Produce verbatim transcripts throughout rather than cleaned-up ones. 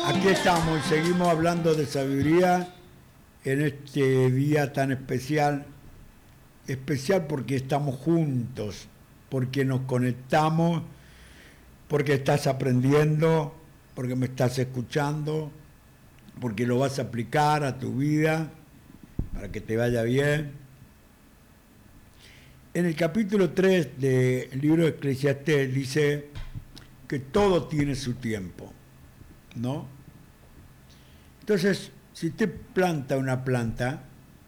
Aquí estamos y seguimos hablando de sabiduría en este día tan especial. Especial porque estamos juntos, porque nos conectamos, porque estás aprendiendo, porque me estás escuchando, porque lo vas a aplicar a tu vida para que te vaya bien. En el capítulo tres del libro de Eclesiastés dice que todo tiene su tiempo, ¿no? Entonces, si usted planta una planta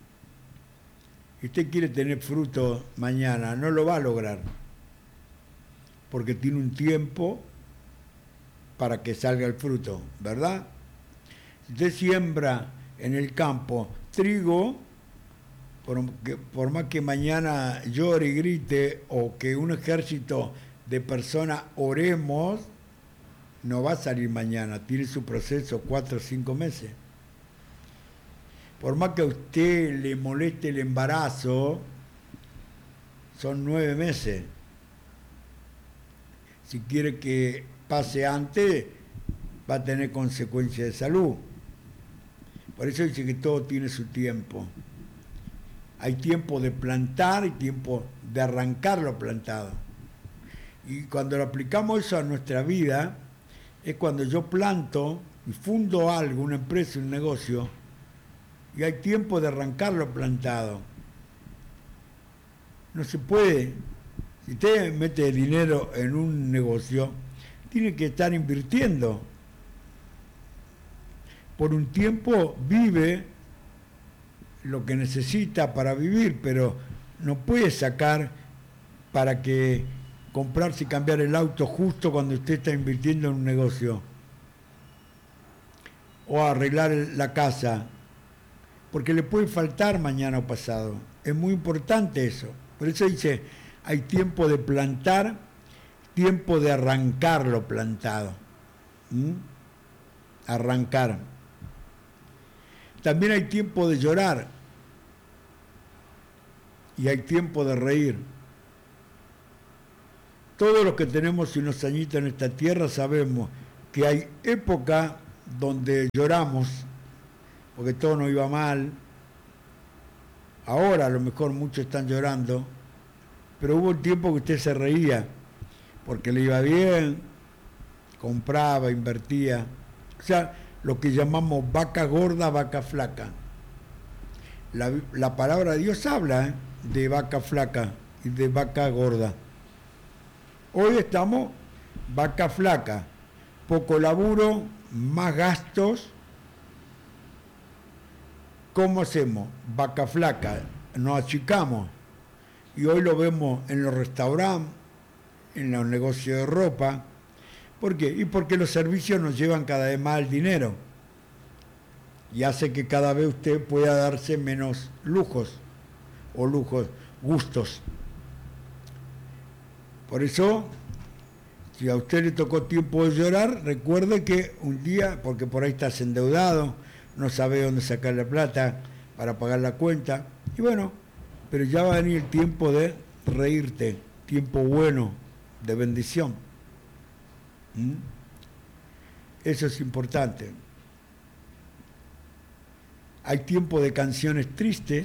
y usted quiere tener fruto mañana, no lo va a lograr, porque tiene un tiempo para que salga el fruto, ¿verdad? Si usted siembra en el campo trigo, por, que, por más que mañana llore y grite, o que un ejército de personas oremos, no va a salir mañana, tiene su proceso cuatro o cinco meses. Por más que a usted le moleste el embarazo, son nueve meses. Si quiere que pase antes, va a tener consecuencias de salud. Por eso dice que todo tiene su tiempo. Hay tiempo de plantar y tiempo de arrancar lo plantado. Y cuando lo aplicamos eso a nuestra vida, es cuando yo planto y fundo algo, una empresa, un negocio, y hay tiempo de arrancar lo plantado. No se puede. Si usted mete dinero en un negocio, tiene que estar invirtiendo. Por un tiempo vive lo que necesita para vivir, pero no puede sacar para que comprarse y cambiar el auto justo cuando usted está invirtiendo en un negocio. O arreglar la casa, porque le puede faltar mañana o pasado. Es muy importante eso. Por eso dice, hay tiempo de plantar, tiempo de arrancar lo plantado. ¿Mm? Arrancar. También hay tiempo de llorar y hay tiempo de reír. Todos los que tenemos unos añitos en esta tierra sabemos que hay época donde lloramos porque todo nos iba mal. Ahora a lo mejor muchos están llorando, pero hubo un tiempo que usted se reía porque le iba bien, compraba, invertía. O sea, lo que llamamos vaca gorda, vaca flaca. La, la palabra de Dios habla ¿eh? de vaca flaca y de vaca gorda. Hoy estamos vaca flaca, poco laburo, más gastos. ¿Cómo hacemos? Vaca flaca, nos achicamos. Y hoy lo vemos en los restaurantes, en los negocios de ropa. ¿Por qué? Y porque los servicios nos llevan cada vez más el dinero. Y hace que cada vez usted pueda darse menos lujos, o lujos, gustos. Por eso, si a usted le tocó tiempo de llorar, recuerde que un día, porque por ahí estás endeudado, no sabe dónde sacar la plata para pagar la cuenta, y bueno, pero ya va a venir el tiempo de reírte, tiempo bueno, de bendición. ¿Mm? Eso es importante. Hay tiempo de canciones tristes,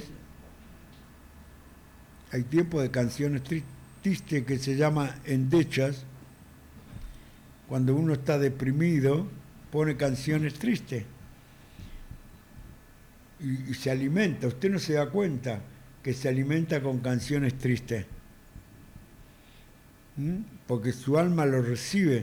hay tiempo de canciones tristes que se llama endechas. Cuando uno está deprimido, pone canciones tristes y, y se alimenta. Usted no se da cuenta que se alimenta con canciones tristes, ¿Mm? porque su alma lo recibe.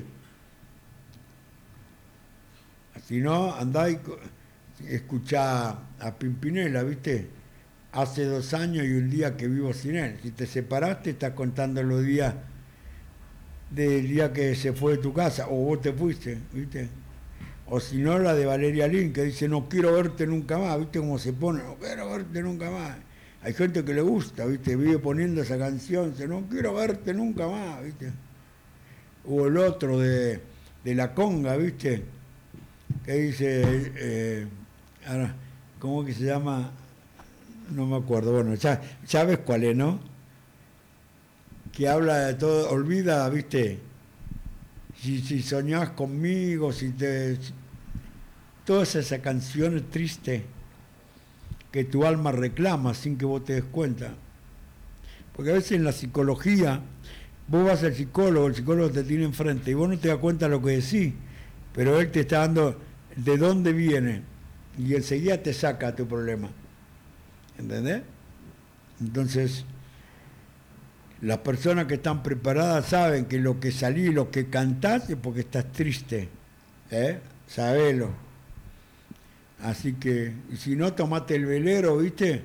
Si no, andá y escuchá a Pimpinela, ¿viste? Hace dos años y un día que vivo sin él. Si te separaste, estás contando los días del día que se fue de tu casa, o vos te fuiste, ¿viste? O si no, la de Valeria Lynn, que dice, no quiero verte nunca más, ¿viste cómo se pone? No quiero verte nunca más. Hay gente que le gusta, ¿viste? Vive poniendo esa canción, dice, no quiero verte nunca más, ¿viste? O el otro de, de La Conga, ¿viste? Que dice, eh, ahora, ¿cómo que se llama? No me acuerdo, bueno, ya, ya ves cuál es, ¿no? Que habla de todo, olvida, ¿viste? Si, si soñás conmigo, si te... todas esas canciones tristes que tu alma reclama sin que vos te des cuenta. Porque a veces en la psicología, vos vas al psicólogo, el psicólogo te tiene enfrente y vos no te das cuenta de lo que decís, pero él te está dando de dónde viene y enseguida te saca tu problema. ¿Entendés? Entonces, las personas que están preparadas saben que lo que salí, lo que cantás es porque estás triste. ¿Eh? Sabelo. Así que, y si no, tomate el velero, ¿viste?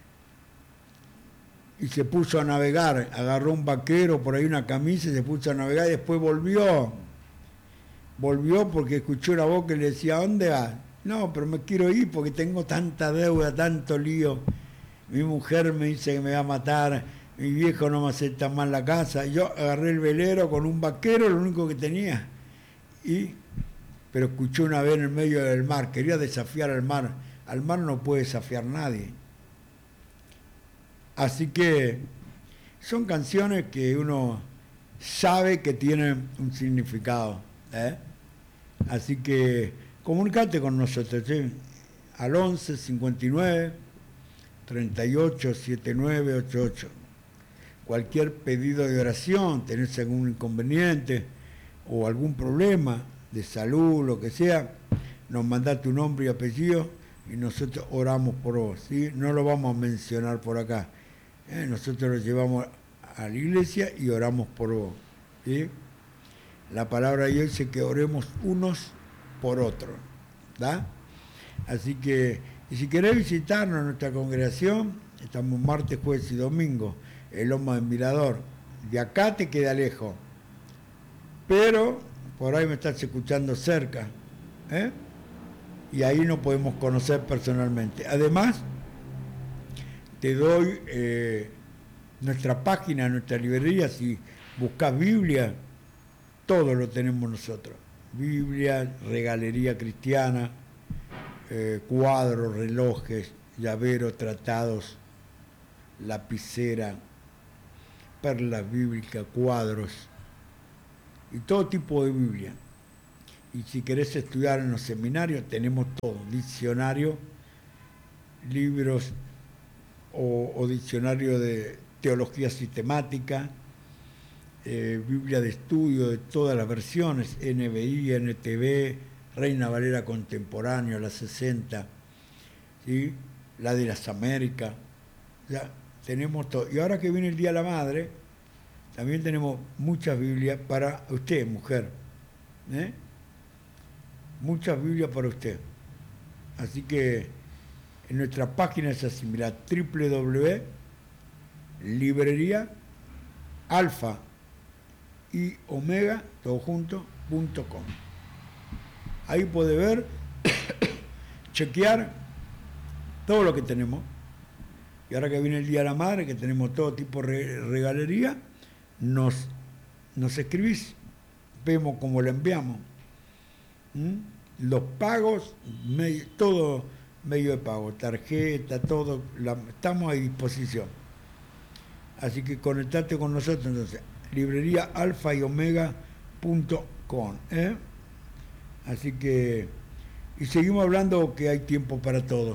Y se puso a navegar, agarró un vaquero, por ahí una camisa, y se puso a navegar y después volvió. Volvió porque escuchó una voz que le decía, ¿a dónde vas? No, pero me quiero ir porque tengo tanta deuda, tanto lío. Mi mujer me dice que me va a matar, mi viejo no me acepta más la casa. Yo agarré el velero con un vaquero, lo único que tenía. Y, pero escuchó una vez en el medio del mar, quería desafiar al mar. Al mar no puede desafiar nadie. Así que son canciones que uno sabe que tienen un significado. ¿eh? Así que comunicate con nosotros, ¿sí? Al once cincuenta y nueve treinta y ocho setenta y nueve ochenta y ocho. Cualquier pedido de oración, tenés algún inconveniente o algún problema de salud, lo que sea, nos mandás tu nombre y apellido y nosotros oramos por vos, ¿sí? No lo vamos a mencionar por acá. ¿eh? Nosotros lo llevamos a la iglesia y oramos por vos, ¿sí? La palabra de Dios dice que oremos unos por otros, ¿da? Así que, y si querés visitarnos en nuestra congregación, estamos martes, jueves y domingo, el Loma del Mirador. De acá te queda lejos, pero por ahí me estás escuchando cerca, ¿eh? Y ahí nos podemos conocer personalmente. Además, te doy eh, nuestra página, nuestra librería, si buscas Biblia, todo lo tenemos nosotros. Biblia, regalería cristiana, eh, cuadros, relojes, llaveros, tratados, lapicera, perlas bíblicas, cuadros y todo tipo de Biblia. Y si querés estudiar en los seminarios, tenemos todo, diccionario, libros o, o diccionario de teología sistemática, eh, Biblia de estudio de todas las versiones, N B I, N T V, Reina Valera Contemporánea, la sesenta, ¿sí? La de las Américas, ya tenemos todo. Y ahora que viene el Día de la Madre, también tenemos muchas Biblias para usted, mujer, ¿eh? Muchas Biblias para usted. Así que en nuestra página es así, mira, doble u doble u doble u punto librería alfa y omega, todo junto, punto com. Ahí puede ver, chequear todo lo que tenemos. Y ahora que viene el Día de la Madre, que tenemos todo tipo de regalería, nos, nos escribís, vemos cómo lo enviamos. ¿Mm? Los pagos, medio, todo medio de pago, tarjeta, todo, la, estamos a disposición. Así que conectate con nosotros entonces, librería alfa y omega punto com. ¿eh? Así que, y seguimos hablando que hay tiempo para todo.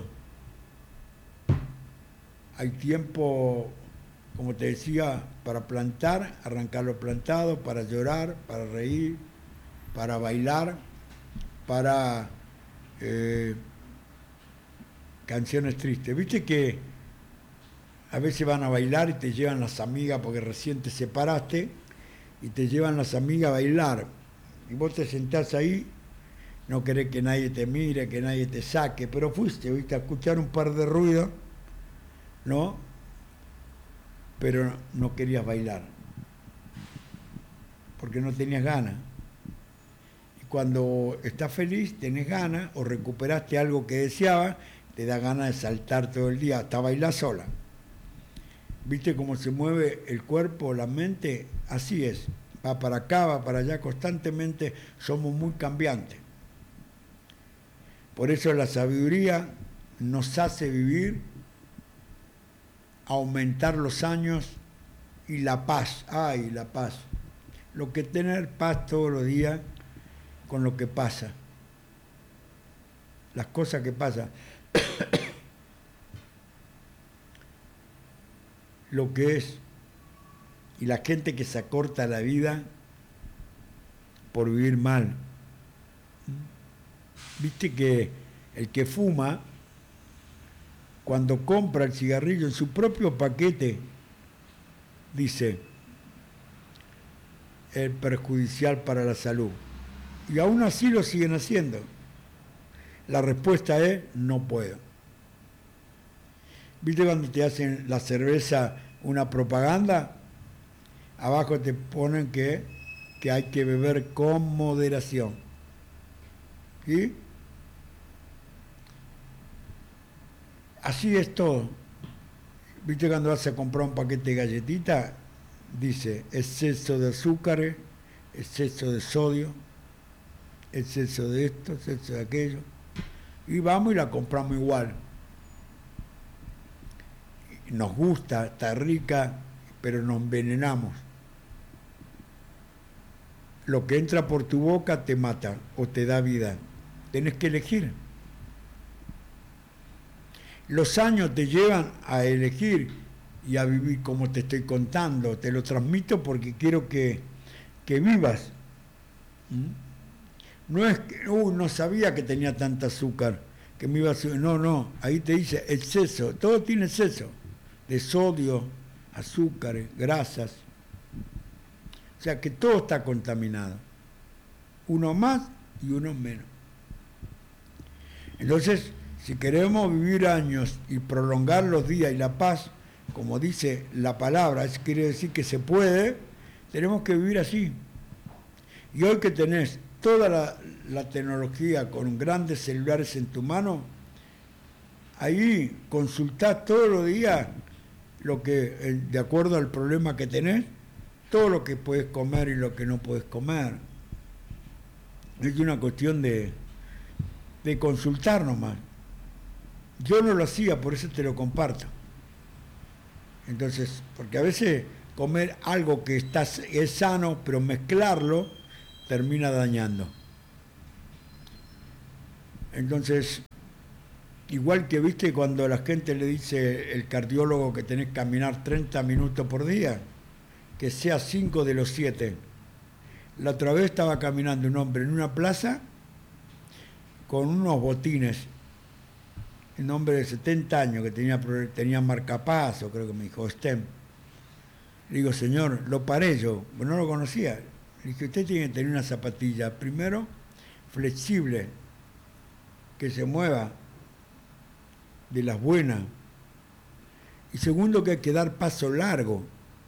Hay tiempo, como te decía, para plantar, arrancar lo plantado, para llorar, para reír, para bailar, para eh, canciones tristes. ¿Viste que a veces van a bailar y te llevan las amigas porque recién te separaste y te llevan las amigas a bailar? Y vos te sentás ahí, no querés que nadie te mire, que nadie te saque, pero fuiste, ¿viste? A escuchar un par de ruidos, ¿no? Pero no querías bailar, porque no tenías ganas. Y cuando estás feliz, tenés ganas, o recuperaste algo que deseabas, te da ganas de saltar todo el día, hasta bailar sola. ¿Viste cómo se mueve el cuerpo, la mente? Así es, va para acá, va para allá, constantemente somos muy cambiantes. Por eso la sabiduría nos hace vivir, aumentar los años y la paz. Ay, la paz. Lo que tener paz todos los días con lo que pasa. las cosas que pasan. Lo que es, y la gente que se acorta la vida por vivir mal. Viste que el que fuma, cuando compra el cigarrillo en su propio paquete, dice, es perjudicial para la salud. Y aún así lo siguen haciendo. La respuesta es, no puedo. ¿Viste cuando te hacen la cerveza una propaganda? Abajo te ponen que, que hay que beber con moderación. ¿Sí? Así es todo. ¿Viste cuando vas a comprar un paquete de galletitas? Dice exceso de azúcar, exceso de sodio, exceso de esto, exceso de aquello. Y vamos y la compramos igual. Nos gusta, está rica, pero nos envenenamos. Lo que entra por tu boca te mata o te da vida. Tenés que elegir. Los años te llevan a elegir y a vivir como te estoy contando. Te lo transmito porque quiero que, que vivas. ¿Mm? No es que, uh, no sabía que tenía tanta azúcar, que me iba a subir. No, no, ahí te dice exceso. Todo tiene exceso de sodio, azúcares, grasas. O sea que todo está contaminado. Uno más y uno menos. Entonces, si queremos vivir años y prolongar los días y la paz, como dice la palabra, eso quiere decir que se puede, tenemos que vivir así. Y hoy que tenés toda la, la tecnología con grandes celulares en tu mano, ahí consultás todos los días lo que, de acuerdo al problema que tenés, todo lo que puedes comer y lo que no puedes comer. Es una cuestión de, de consultar nomás. Yo no lo hacía, por eso te lo comparto. Entonces, porque a veces comer algo que está, es sano, pero mezclarlo termina dañando. Entonces, igual que viste cuando la gente le dice el cardiólogo que tenés que caminar treinta minutos por día, que sea cinco de los siete. La otra vez estaba caminando un hombre en una plaza con unos botines, un hombre de setenta años que tenía, tenía marcapaso, creo que me dijo, STEM. Le digo, señor, lo paré yo, no lo conocía. Le dije, usted tiene que tener una zapatilla, primero, flexible, que se mueva, de las buenas. Y segundo, que hay que dar paso largo.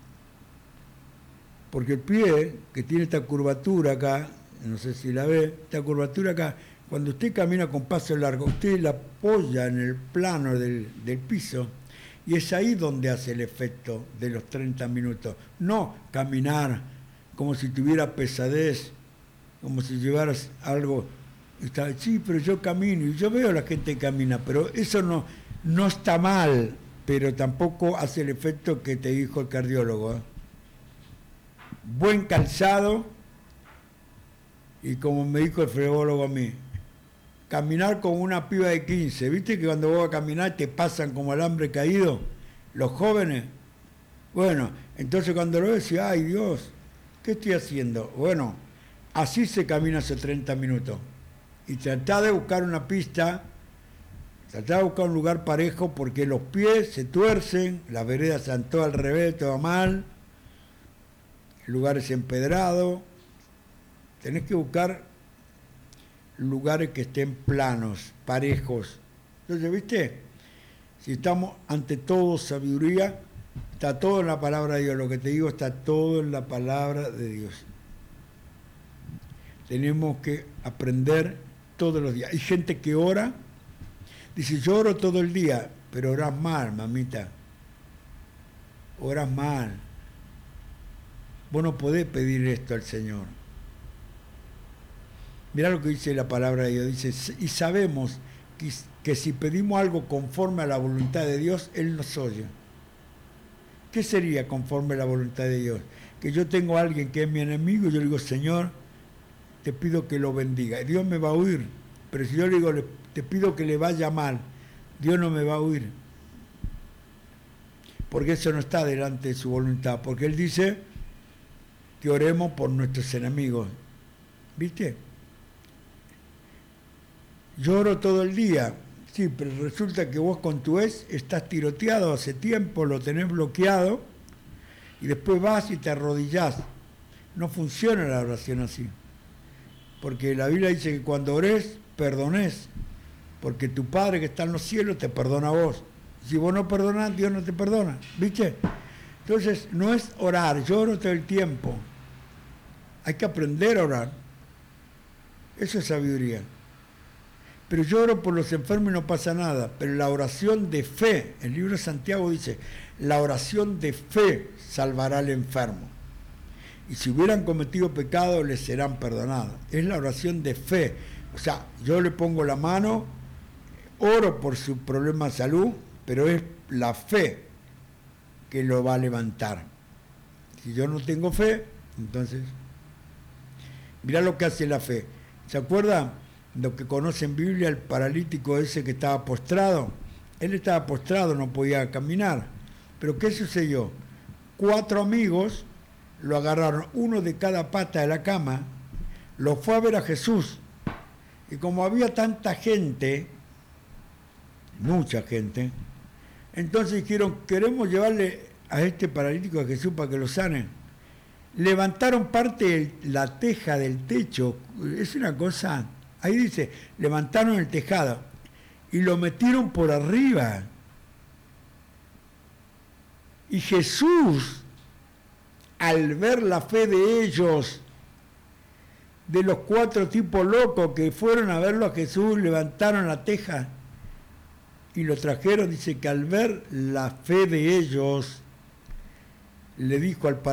Porque el pie, que tiene esta curvatura acá, no sé si la ve, esta curvatura acá, cuando usted camina con paso largo, usted la apoya en el plano del, del piso y es ahí donde hace el efecto de los treinta minutos. No caminar como si tuviera pesadez, como si llevaras algo. Está, sí, pero yo camino y yo veo a la gente que camina, pero eso no, no está mal, pero tampoco hace el efecto que te dijo el cardiólogo. ¿eh? Buen calzado y como me dijo el frególogo a mí, caminar como una piba de quince. ¿Viste que cuando vos vas a caminar te pasan como alambre caído? Los jóvenes. Bueno, entonces cuando lo ves, decís, ay Dios, ¿qué estoy haciendo? Bueno, así se camina hace treinta minutos. Y tratá de buscar una pista, tratá de buscar un lugar parejo porque los pies se tuercen, las veredas están todo al revés, todo mal, lugares empedrados. Tenés que buscar lugares que estén planos, parejos. Entonces, ¿viste? Si estamos ante todo sabiduría, está todo en la palabra de Dios. Lo que te digo está todo en la palabra de Dios. Tenemos que aprender todos los días. Hay gente que ora, dice, yo oro todo el día, pero oras mal, mamita. Oras mal. Vos no podés pedir esto al Señor. Mirá lo que dice la palabra de Dios. Dice, y sabemos que, que si pedimos algo conforme a la voluntad de Dios, Él nos oye. ¿Qué sería conforme a la voluntad de Dios? Que yo tengo a alguien que es mi enemigo y yo le digo, Señor, te pido que lo bendiga. Dios me va a oír. Pero si yo le digo, te te pido que le vaya mal, Dios no me va a oír. Porque eso no está delante de su voluntad. Porque Él dice que oremos por nuestros enemigos. ¿Viste? Yo oro todo el día. Sí, pero resulta que vos con tu ex estás tiroteado hace tiempo, lo tenés bloqueado, y después vas y te arrodillás. No funciona la oración así. Porque la Biblia dice que cuando ores, perdonés. Porque tu Padre que está en los cielos te perdona a vos. Si vos no perdonás, Dios no te perdona. ¿Viste? Entonces, no es orar, yo oro todo el tiempo. Hay que aprender a orar. Eso es sabiduría. Pero yo oro por los enfermos y no pasa nada. Pero la oración de fe, el libro de Santiago dice, la oración de fe salvará al enfermo. Y si hubieran cometido pecado, les serán perdonados. Es la oración de fe. O sea, yo le pongo la mano, oro por su problema de salud, pero es la fe que lo va a levantar. Si yo no tengo fe, entonces, mirá lo que hace la fe. ¿Se acuerdan? Los que conocen Biblia, el paralítico ese que estaba postrado, él estaba postrado, no podía caminar. Pero ¿qué sucedió? Cuatro amigos lo agarraron, uno de cada pata de la cama, lo fue a ver a Jesús. Y como había tanta gente, mucha gente, entonces dijeron, queremos llevarle a este paralítico a Jesús para que lo sane. Levantaron parte de la teja del techo, es una cosa... Ahí dice, levantaron el tejado y lo metieron por arriba. Y Jesús, al ver la fe de ellos, de los cuatro tipos locos que fueron a verlo a Jesús, levantaron la teja y lo trajeron, dice que al ver la fe de ellos, le dijo al